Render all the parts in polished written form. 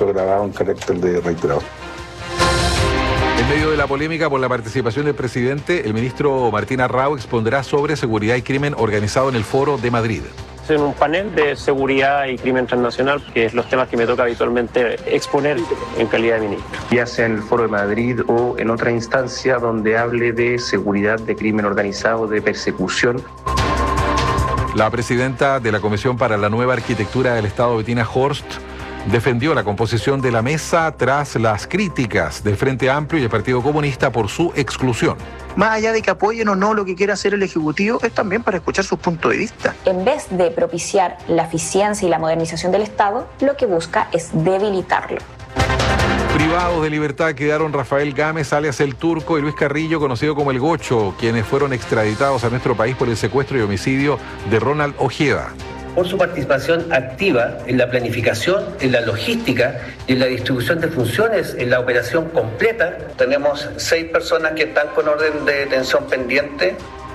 hecho agravado en carácter de reiterado. En medio de la polémica por la participación del presidente, el ministro Martín Arrau expondrá sobre seguridad y crimen organizado en el Foro de Madrid. En un panel de seguridad y crimen transnacional, que es los temas que me toca habitualmente exponer en calidad de ministro. Ya sea en el Foro de Madrid o en otra instancia donde hable de seguridad, de crimen organizado, de persecución. La presidenta de la Comisión para la Nueva Arquitectura del Estado, Bettina Horst, defendió la composición de la mesa tras las críticas del Frente Amplio y el Partido Comunista por su exclusión. Más allá de que apoyen o no lo que quiera hacer el Ejecutivo, es también para escuchar sus puntos de vista. En vez de propiciar la eficiencia y la modernización del Estado, lo que busca es debilitarlo. Privados de libertad quedaron Rafael Gámez, alias El Turco, y Luis Carrillo, conocido como El Gocho, quienes fueron extraditados a nuestro país por el secuestro y homicidio de Ronald Ojeda. Por su participación activa en la planificación, en la logística y en la distribución de funciones en la operación completa. Tenemos 6 personas que están con orden de detención pendiente.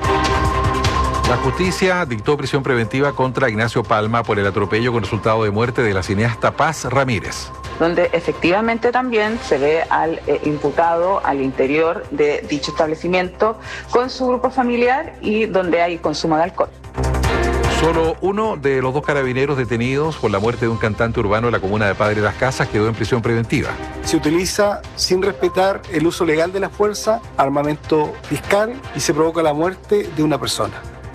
La justicia dictó prisión preventiva contra Ignacio Palma por el atropello con resultado de muerte de la cineasta Paz Ramírez. Donde efectivamente también se ve al imputado al interior de dicho establecimiento con su grupo familiar y donde hay consumo de alcohol. Solo uno de los 2 carabineros detenidos por la muerte de un cantante urbano en la comuna de Padre Las Casas quedó en prisión preventiva. Se utiliza sin respetar el uso legal de la fuerza, armamento fiscal y se provoca la muerte de una persona.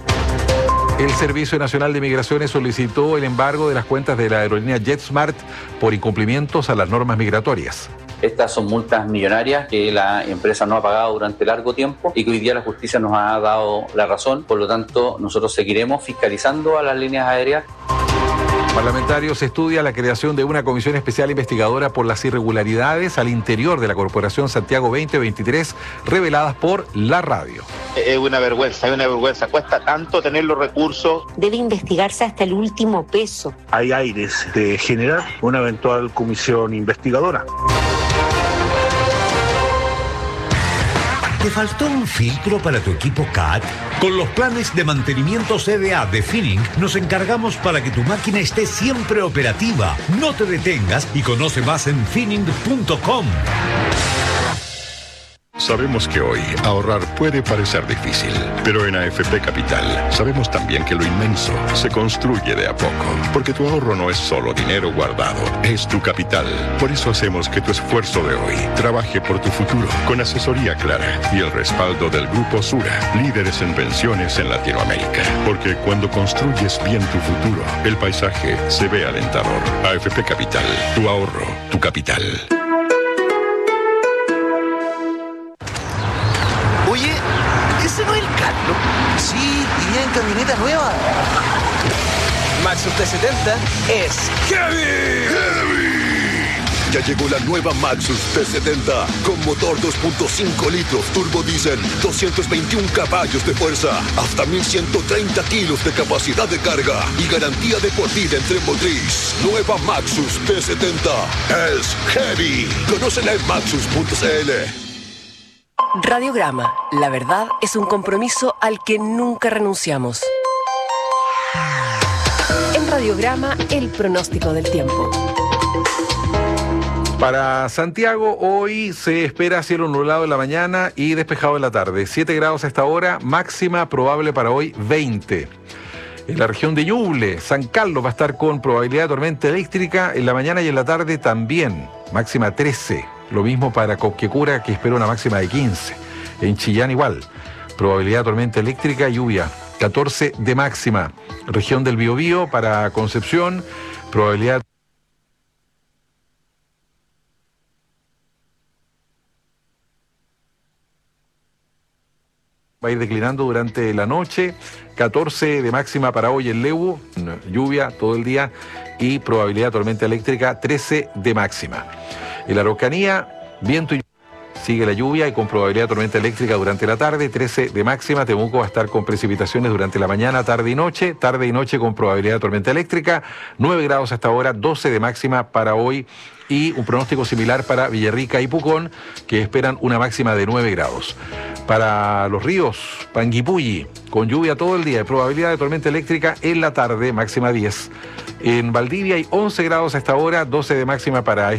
El Servicio Nacional de Migraciones solicitó el embargo de las cuentas de la aerolínea JetSmart por incumplimientos a las normas migratorias. Estas son multas millonarias que la empresa no ha pagado durante largo tiempo y que hoy día la justicia nos ha dado la razón. Por lo tanto, nosotros seguiremos fiscalizando a las líneas aéreas. Parlamentarios estudia la creación de una comisión especial investigadora por las irregularidades al interior de la Corporación Santiago 2023 reveladas por la radio. Es una vergüenza, Cuesta tanto tener los recursos. Debe investigarse hasta el último peso. Hay aires de generar una eventual comisión investigadora. ¿Te faltó un filtro para tu equipo CAT? Con los planes de mantenimiento CDA de Finning nos encargamos para que tu máquina esté siempre operativa. No te detengas y conoce más en finning.com. Sabemos que hoy ahorrar puede parecer difícil, pero en AFP Capital sabemos también que lo inmenso se construye de a poco, porque tu ahorro no es solo dinero guardado, es tu capital. Por eso hacemos que tu esfuerzo de hoy trabaje por tu futuro, con asesoría clara y el respaldo del Grupo Sura, líderes en pensiones en Latinoamérica. Porque cuando construyes bien tu futuro, el paisaje se ve alentador. AFP Capital, tu ahorro, tu capital. Oye, ¿ese no es el Carlos? Sí, y en camioneta nueva. Maxus T70 es Heavy. Ya llegó la nueva Maxus T70 con motor 2.5 litros turbo diésel, 221 caballos de fuerza, hasta 1130 kilos de capacidad de carga y garantía de por vida en tren motriz. Nueva Maxus T70 es Heavy. Conócela en maxus.cl. Radiograma, la verdad es un compromiso al que nunca renunciamos. En Radiograma, el pronóstico del tiempo. Para Santiago, hoy se espera cielo nublado en la mañana y despejado en la tarde. 7 grados a esta hora, máxima probable para hoy 20. En la región de Ñuble, San Carlos va a estar con probabilidad de tormenta eléctrica en la mañana y en la tarde también, máxima 13. Lo mismo para Copquecura, que espera una máxima de 15. En Chillán igual, probabilidad de tormenta eléctrica y lluvia, 14 de máxima. Región del Biobío para Concepción, probabilidad va a ir declinando durante la noche, 14 de máxima para hoy en Lebu, lluvia todo el día y probabilidad de tormenta eléctrica, 13 de máxima. En la Araucanía, viento y sigue la lluvia y con probabilidad de tormenta eléctrica durante la tarde, 13 de máxima. Temuco va a estar con precipitaciones durante la mañana, tarde y noche con probabilidad de tormenta eléctrica, 9 grados hasta ahora, 12 de máxima para hoy y un pronóstico similar para Villarrica y Pucón, que esperan una máxima de 9 grados. Para los ríos, Panguipulli, con lluvia todo el día, probabilidad de tormenta eléctrica en la tarde, máxima 10. En Valdivia hay 11 grados hasta ahora, 12 de máxima para